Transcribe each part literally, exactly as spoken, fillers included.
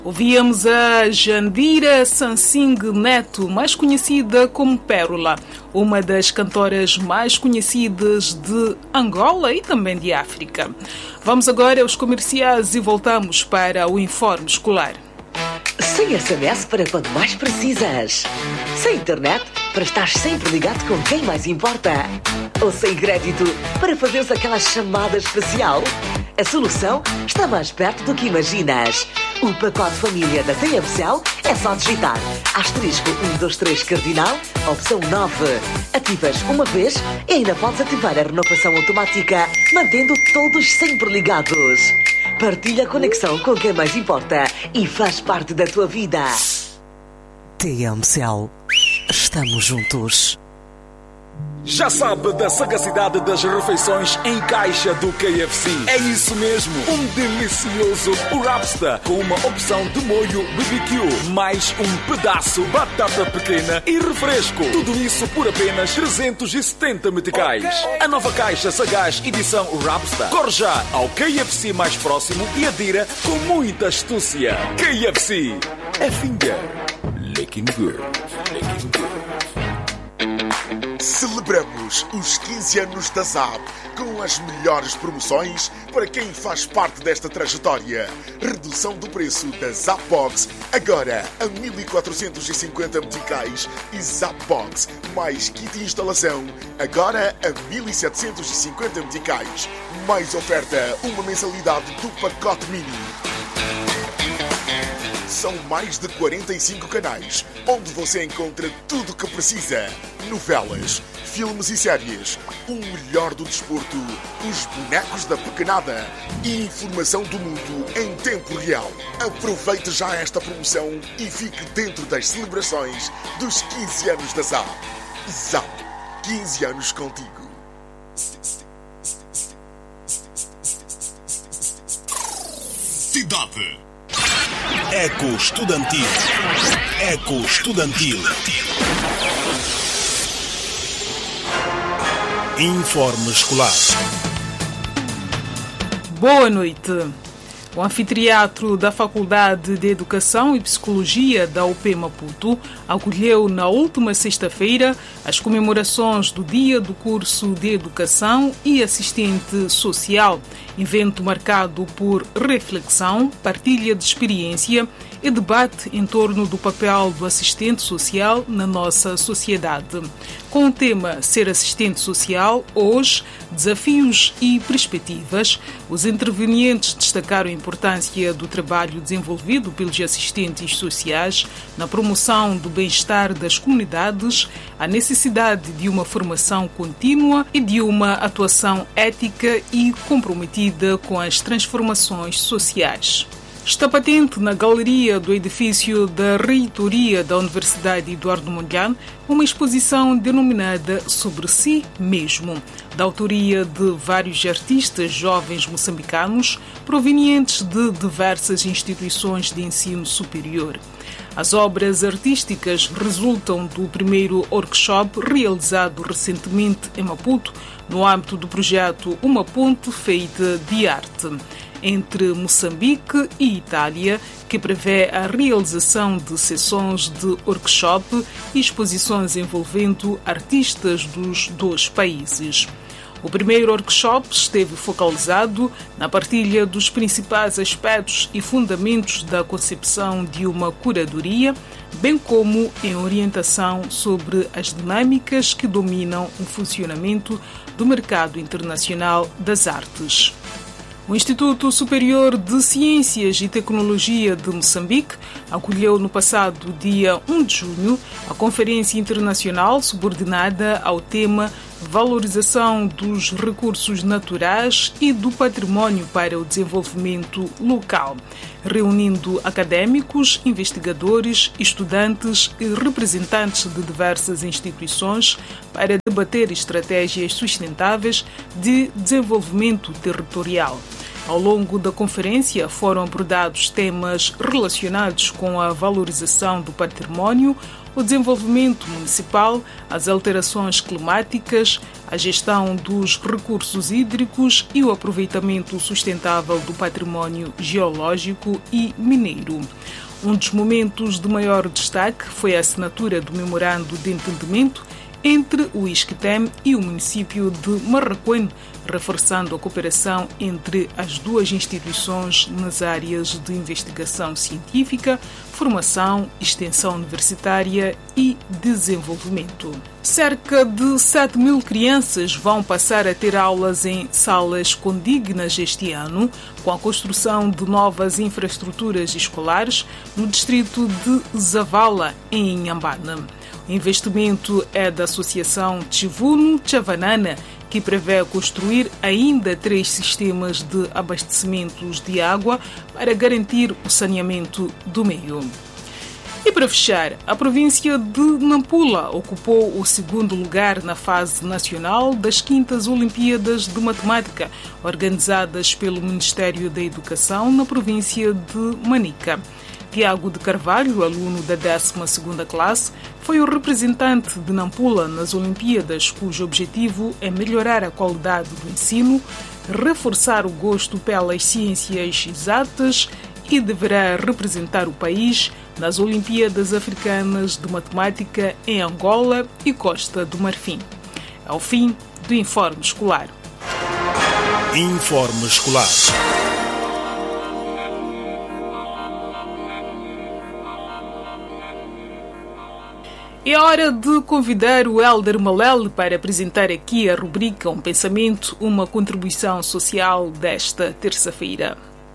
Ouvíamos a Jandira Sansing Neto, mais conhecida como Pérola, uma das cantoras mais conhecidas de Angola e também de África. Vamos agora aos comerciais e voltamos para o Informe Escolar. Sem S M S para quando mais precisas. Sem internet para estar sempre ligado com quem mais importa. Ou sem crédito para fazeres aquela chamada especial. A solução está mais perto do que imaginas. O pacote família da T M Cell é só digitar asterisco um dois três cardinal, opção nove. Ativas uma vez e ainda podes ativar a renovação automática, mantendo todos sempre ligados. Partilha a conexão com quem mais importa e faz parte da tua vida. T M Cell. Estamos juntos. Já sabe da sagacidade das refeições em caixa do K F C? É isso mesmo, um delicioso Rapsta com uma opção de molho B B Q, mais um pedaço batata pequena e refresco. Tudo isso por apenas trezentos e setenta meticais. Okay. A nova caixa sagaz edição Rapsta. Corre já ao K F C mais próximo e adira com muita astúcia. K F C, a finger licking good. Licking good. Celebramos os quinze anos da Zap com as melhores promoções para quem faz parte desta trajetória. Redução do preço da Zapbox agora a mil quatrocentos e cinquenta meticais e Zapbox mais kit de instalação agora a mil setecentos e cinquenta meticais. Mais oferta, uma mensalidade do pacote mini. São mais de quarenta e cinco canais, onde você encontra tudo o que precisa. Novelas, filmes e séries, o melhor do desporto, os bonecos da pequenada e informação do mundo em tempo real. Aproveite já esta promoção e fique dentro das celebrações dos quinze anos da Zap. Zap, quinze anos contigo. Cidade. Eco Estudantil. Eco Estudantil. Informe Escolar. Boa noite. O anfiteatro da Faculdade de Educação e Psicologia da U P Maputo acolheu na última sexta-feira as comemorações do Dia do Curso de Educação e Assistente Social, evento marcado por reflexão, partilha de experiência e debate em torno do papel do assistente social na nossa sociedade. Com o tema Ser Assistente Social, hoje, desafios e perspectivas, os intervenientes destacaram a importância do trabalho desenvolvido pelos assistentes sociais na promoção do bem-estar das comunidades, a necessidade de uma formação contínua e de uma atuação ética e comprometida com as transformações sociais. Está patente na galeria do edifício da Reitoria da Universidade Eduardo Mondlane uma exposição denominada Sobre Si Mesmo, da autoria de vários artistas jovens moçambicanos provenientes de diversas instituições de ensino superior. As obras artísticas resultam do primeiro workshop realizado recentemente em Maputo, no âmbito do projeto Uma Ponte Feita de Arte, entre Moçambique e Itália, que prevê a realização de sessões de workshop e exposições envolvendo artistas dos dois países. O primeiro workshop esteve focalizado na partilha dos principais aspectos e fundamentos da concepção de uma curadoria, bem como em orientação sobre as dinâmicas que dominam o funcionamento do mercado internacional das artes. O Instituto Superior de Ciências e Tecnologia de Moçambique acolheu no passado dia um de junho a Conferência Internacional subordinada ao tema Valorização dos Recursos Naturais e do Património para o Desenvolvimento Local, reunindo académicos, investigadores, estudantes e representantes de diversas instituições para debater estratégias sustentáveis de desenvolvimento territorial. Ao longo da conferência foram abordados temas relacionados com a valorização do património, o desenvolvimento municipal, as alterações climáticas, a gestão dos recursos hídricos e o aproveitamento sustentável do património geológico e mineiro. Um dos momentos de maior destaque foi a assinatura do memorando de entendimento entre o ISCTEM e o município de Marraquém, reforçando a cooperação entre as duas instituições nas áreas de investigação científica, formação, extensão universitária e desenvolvimento. Cerca de sete mil crianças vão passar a ter aulas em salas condignas este ano, com a construção de novas infraestruturas escolares no distrito de Zavala, em Inhambane. O investimento é da Associação Chivuno Chavanana, que prevê construir ainda três sistemas de abastecimentos de água para garantir o saneamento do meio. E para fechar, a província de Nampula ocupou o segundo lugar na fase nacional das quintas Olimpíadas de Matemática, organizadas pelo Ministério da Educação na província de Manica. Tiago de Carvalho, aluno da décima segunda classe, foi o representante de Nampula nas Olimpíadas, cujo objetivo é melhorar a qualidade do ensino, reforçar o gosto pelas ciências exatas e deverá representar o país nas Olimpíadas Africanas de Matemática em Angola e Costa do Marfim. É o fim do Informe Escolar. Informe Escolar. É hora de convidar o Hélder Malele para apresentar aqui a rubrica Um Pensamento, uma contribuição social desta terça-feira.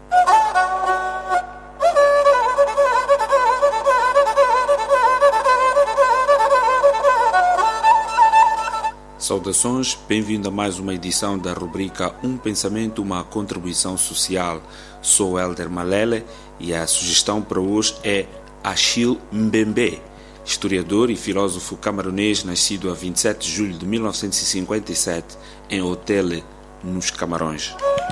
Saudações, bem-vindo a mais uma edição da rubrica Um Pensamento, uma contribuição social. Sou Hélder Malele e a sugestão para hoje é Achille Mbembe, historiador e filósofo camaronês, nascido a vinte e sete de julho de mil novecentos e cinquenta e sete em Otele, nos Camarões.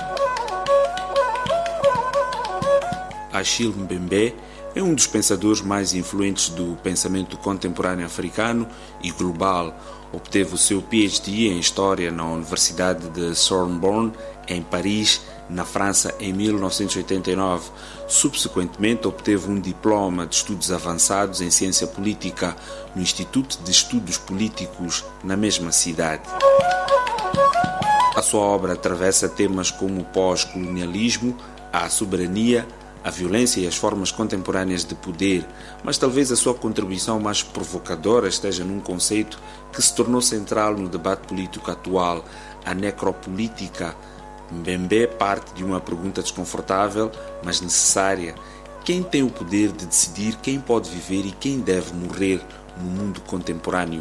Achille Mbembe é um dos pensadores mais influentes do pensamento contemporâneo africano e global. Obteve o seu P H D em História na Universidade de Sorbonne, em Paris, na França, em mil novecentos e oitenta e nove. Subsequentemente, obteve um diploma de Estudos Avançados em Ciência Política no Instituto de Estudos Políticos, na mesma cidade. A sua obra atravessa temas como o pós-colonialismo, a soberania, a violência e as formas contemporâneas de poder, mas talvez a sua contribuição mais provocadora esteja num conceito que se tornou central no debate político atual, a necropolítica. Mbembe parte de uma pergunta desconfortável, mas necessária. Quem tem o poder de decidir quem pode viver e quem deve morrer no mundo contemporâneo?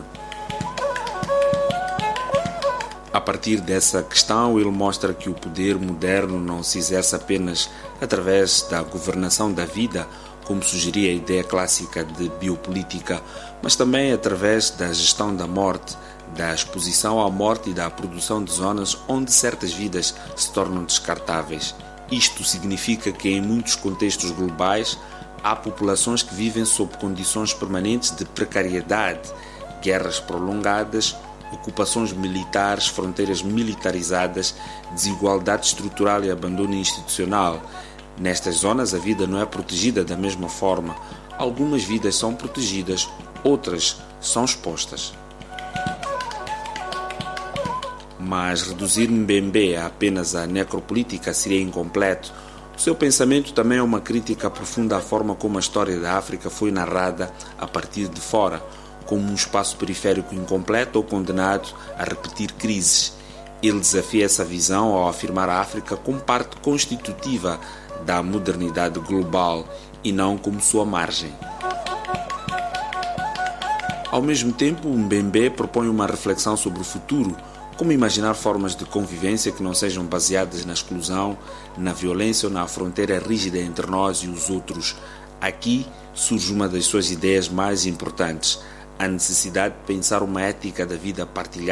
A partir dessa questão, ele mostra que o poder moderno não se exerce apenas através da governação da vida, como sugeria a ideia clássica de biopolítica, mas também através da gestão da morte, da exposição à morte e da produção de zonas onde certas vidas se tornam descartáveis. Isto significa que em muitos contextos globais há populações que vivem sob condições permanentes de precariedade, guerras prolongadas, ocupações militares, fronteiras militarizadas, desigualdade estrutural e abandono institucional. Nestas zonas a vida não é protegida da mesma forma. Algumas vidas são protegidas, outras são expostas. Mas reduzir Mbembe a apenas a necropolítica seria incompleto. O seu pensamento também é uma crítica profunda à forma como a história da África foi narrada a partir de fora, como um espaço periférico incompleto ou condenado a repetir crises. Ele desafia essa visão ao afirmar a África como parte constitutiva da modernidade global e não como sua margem. Ao mesmo tempo, Mbembe propõe uma reflexão sobre o futuro, como imaginar formas de convivência que não sejam baseadas na exclusão, na violência ou na fronteira rígida entre nós e os outros. Aqui surge uma das suas ideias mais importantes, a necessidade de pensar uma ética da vida partilhada